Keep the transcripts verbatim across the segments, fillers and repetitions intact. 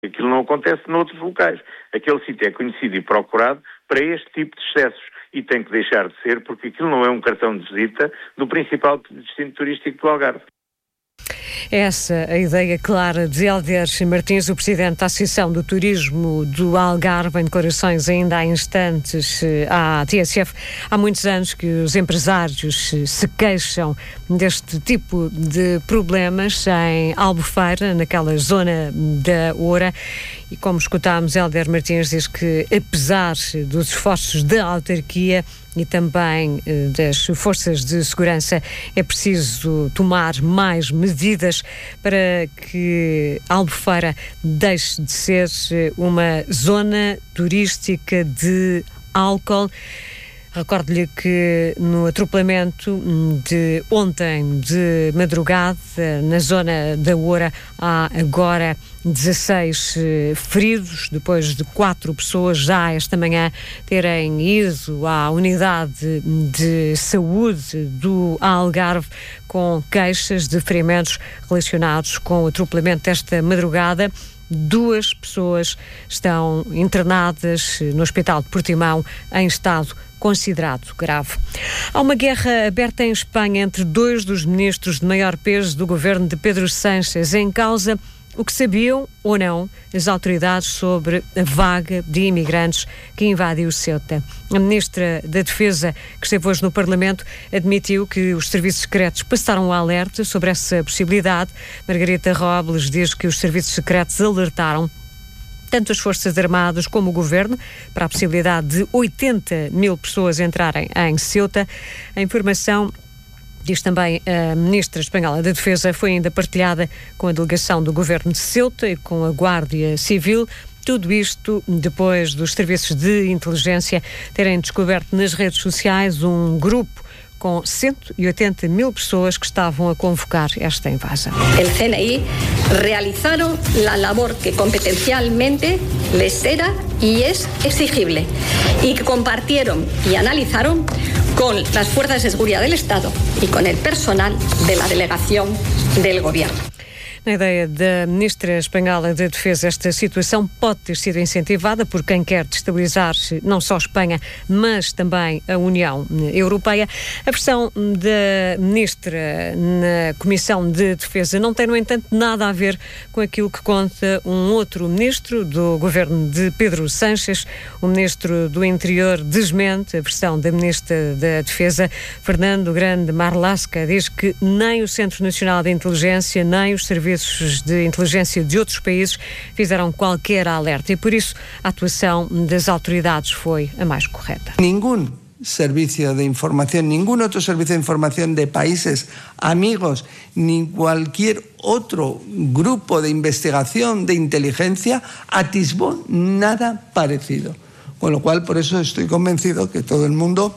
Aquilo não acontece noutros locais. Aquele sítio é conhecido e procurado para este tipo de excessos e tem que deixar de ser, porque aquilo não é um cartão de visita do principal destino turístico do Algarve. Essa a ideia clara de Hélder Martins, o presidente da Associação do Turismo do Algarve, em declarações ainda há instantes à T S F. Há muitos anos que os empresários se queixam deste tipo de problemas em Albufeira, naquela zona da Oura. E como escutámos, Hélder Martins diz que, apesar dos esforços da autarquia e também eh, das forças de segurança, é preciso tomar mais medidas para que Albufeira deixe de ser uma zona turística de álcool. Recordo-lhe que no atropelamento de ontem de madrugada, na zona da Oura, há agora dezasseis feridos, depois de quatro pessoas já esta manhã terem ido à unidade de saúde do Algarve com queixas de ferimentos relacionados com o atropelamento desta madrugada. Duas pessoas estão internadas no Hospital de Portimão em estado considerado grave. Há uma guerra aberta em Espanha entre dois dos ministros de maior peso do governo de Pedro Sánchez, em causa o que sabiam ou não as autoridades sobre a vaga de imigrantes que invadiu Ceuta. A ministra da Defesa, que esteve hoje no Parlamento, admitiu que os serviços secretos passaram o alerta sobre essa possibilidade. Margarita Robles diz que os serviços secretos alertaram tanto as Forças Armadas como o Governo para a possibilidade de oitenta mil pessoas entrarem em Ceuta. A informação, diz também a ministra espanhola da Defesa, foi ainda partilhada com a delegação do Governo de Ceuta e com a Guardia Civil. Tudo isto depois dos serviços de inteligência terem descoberto nas redes sociais um grupo com cento e oitenta mil pessoas que estavam a convocar esta invasão. El C N I realizaron la labor que competencialmente les era y es exigible y que compartieron y analizaron con las fuerzas de seguridad del Estado y con el personal de la delegación del Gobierno. Na ideia da ministra espanhola da Defesa, esta situação pode ter sido incentivada por quem quer destabilizar não só a Espanha, mas também a União Europeia. A versão da ministra na Comissão de Defesa não tem, no entanto, nada a ver com aquilo que conta um outro ministro do governo de Pedro Sánchez. O ministro do Interior desmente a versão da ministra da Defesa. Fernando Grande Marlaska diz que nem o Centro Nacional de Inteligência, nem os serviços de inteligência de outros países fizeram qualquer alerta e, por isso, a atuação das autoridades foi a mais correta. Nenhum servicio de información, ningún otro servicio de información de países amigos, ni cualquier otro grupo de investigación de inteligencia atisbó nada parecido. Con lo cual, por eso estoy convencido que todo el mundo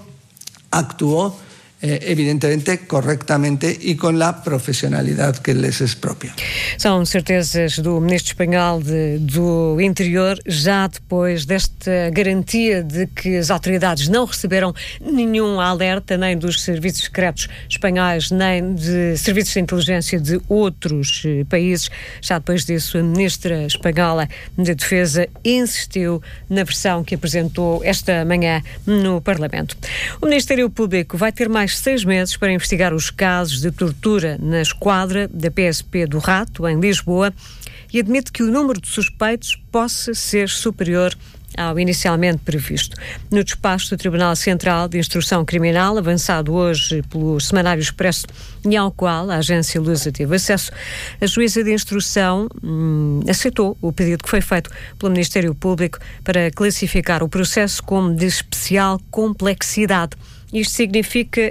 actuó Eh, evidentemente, correctamente e com a profissionalidade que lhes é própria. São certezas do ministro espanhol de, do Interior, já depois desta garantia de que as autoridades não receberam nenhum alerta, nem dos serviços secretos espanhóis, nem de serviços de inteligência de outros eh, países. Já depois disso, a ministra espanhola de Defesa insistiu na versão que apresentou esta manhã no Parlamento. O Ministério Público vai ter mais seis meses para investigar os casos de tortura na esquadra da P S P do Rato, em Lisboa, e admite que o número de suspeitos possa ser superior ao inicialmente previsto. No despacho do Tribunal Central de Instrução Criminal, avançado hoje pelo Semanário Expresso e ao qual a agência Lusa teve acesso, a juíza de instrução hum, aceitou o pedido que foi feito pelo Ministério Público para classificar o processo como de especial complexidade. Isto significa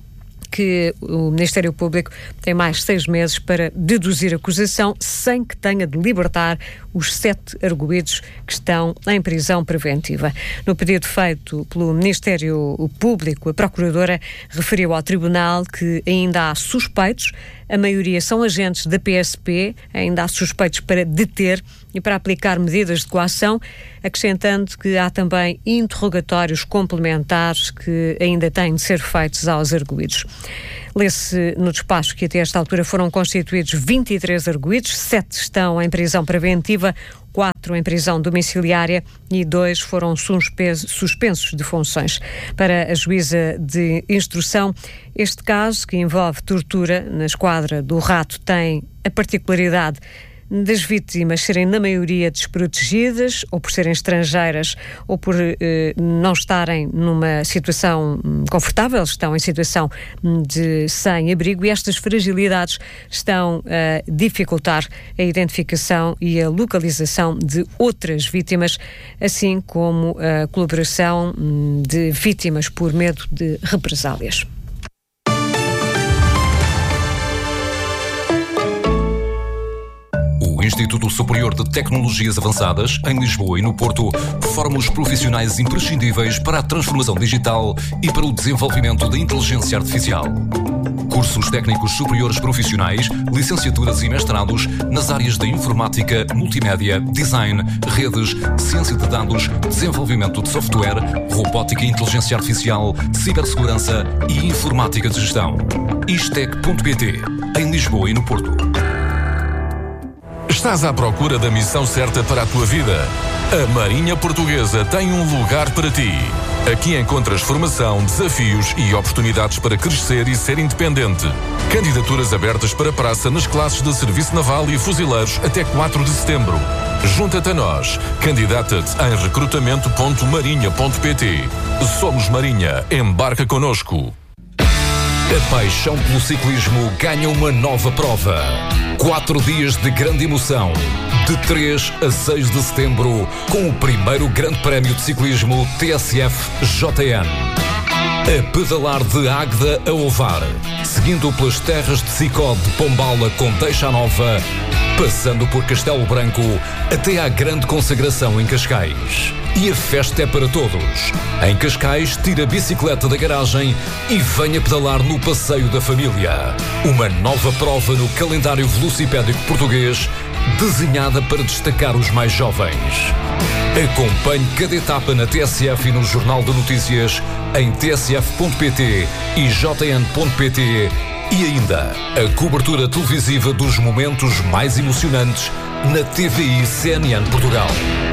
que o Ministério Público tem mais seis meses para deduzir a acusação sem que tenha de libertar os sete arguidos que estão em prisão preventiva. No pedido feito pelo Ministério Público, a Procuradora referiu ao Tribunal que ainda há suspeitos, a maioria são agentes da P S P, ainda há suspeitos para deter e para aplicar medidas de coação, acrescentando que há também interrogatórios complementares que ainda têm de ser feitos aos arguidos. Lê-se no despacho que até esta altura foram constituídos vinte e três arguidos, sete estão em prisão preventiva, quatro quatro em prisão domiciliária e dois foram suspensos de funções. Para a juíza de instrução, este caso, que envolve tortura na esquadra do Rato, tem a particularidade das vítimas serem, na maioria, desprotegidas, ou por serem estrangeiras, ou por eh, não estarem numa situação confortável, estão em situação de sem-abrigo, e estas fragilidades estão a dificultar a identificação e a localização de outras vítimas, assim como a colaboração de vítimas por medo de represálias. O Instituto Superior de Tecnologias Avançadas, em Lisboa e no Porto, forma os profissionais imprescindíveis para a transformação digital e para o desenvolvimento da inteligência artificial. Cursos técnicos superiores profissionais, licenciaturas e mestrados nas áreas da informática, multimédia, design, redes, ciência de dados, desenvolvimento de software, robótica e inteligência artificial, cibersegurança e informática de gestão. Istec ponto pt, em Lisboa e no Porto. Estás à procura da missão certa para a tua vida? A Marinha Portuguesa tem um lugar para ti. Aqui encontras formação, desafios e oportunidades para crescer e ser independente. Candidaturas abertas para praça nas classes de Serviço Naval e Fuzileiros até quatro de setembro. Junta-te a nós. Candidata-te em recrutamento ponto marinha ponto pt. Somos Marinha. Embarca connosco. A paixão pelo ciclismo ganha uma nova prova. Quatro dias de grande emoção, de três a seis de setembro, com o primeiro Grande Prémio de Ciclismo T S F J N. A pedalar de Águeda a Ovar, seguindo pelas terras de Sicó de Pombala com Deixa Nova, passando por Castelo Branco até à grande consagração em Cascais. E a festa é para todos. Em Cascais, tira a bicicleta da garagem e venha pedalar no Passeio da Família. Uma nova prova no calendário velocipédico português, desenhada para destacar os mais jovens. Acompanhe cada etapa na T S F e no Jornal de Notícias, em t s f ponto pt e j n ponto pt, e ainda a cobertura televisiva dos momentos mais emocionantes na T V I C N N Portugal.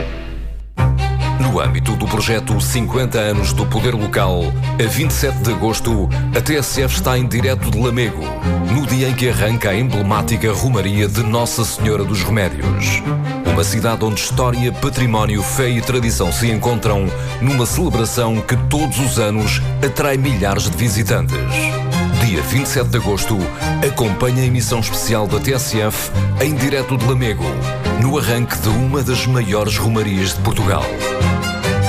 No âmbito do projeto cinquenta anos do Poder Local, a vinte e sete de agosto, a T S F está em direto de Lamego, no dia em que arranca a emblemática Romaria de Nossa Senhora dos Remédios. Uma cidade onde história, património, fé e tradição se encontram numa celebração que todos os anos atrai milhares de visitantes. Dia vinte e sete de agosto, acompanhe a emissão especial da T S F em direto de Lamego, no arranque de uma das maiores romarias de Portugal.